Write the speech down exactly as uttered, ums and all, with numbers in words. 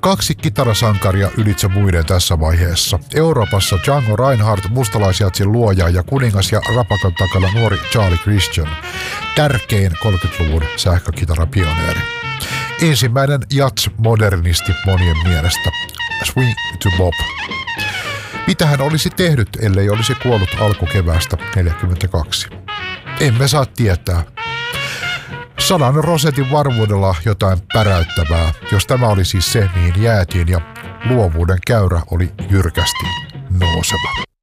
kaksi kitarasankaria ylitse muiden tässä vaiheessa. Euroopassa Django Reinhardt, mustalaisjatsin luoja ja kuningas ja rapakan takana nuori Charlie Christian, tärkein kolmekymmentäluvun sähkökitarapioneeri. Ensimmäinen jats-modernisti monien mielestä, Swing to Bob. Mitä hän olisi tehnyt, ellei olisi kuollut alkukeväästä neljäkymmentäkaksi? Emme saa tietää. Sadan rosetin varmuudella jotain päräyttävää, jos tämä oli siis se, mihin jäätiin, ja luovuuden käyrä oli jyrkästi nouseva.